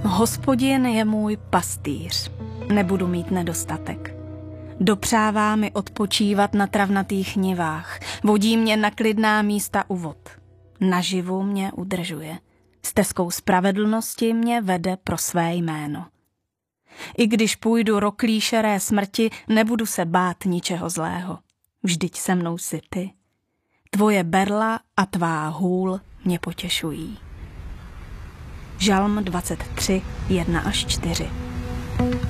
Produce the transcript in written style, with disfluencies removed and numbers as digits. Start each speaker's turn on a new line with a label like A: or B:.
A: Hospodin je můj pastýř, nebudu mít nedostatek. Dopřává mi odpočívat na travnatých nivách, vodí mě na klidná místa u vod. Naživu mě udržuje, stezkou spravedlnosti mě vede pro své jméno. I když půjdu roklí šeré smrti, nebudu se bát ničeho zlého. Vždyť se mnou jsi ty. Tvoje berla a tvá hůl mě potěšují. Žalm 23, 1 až 4.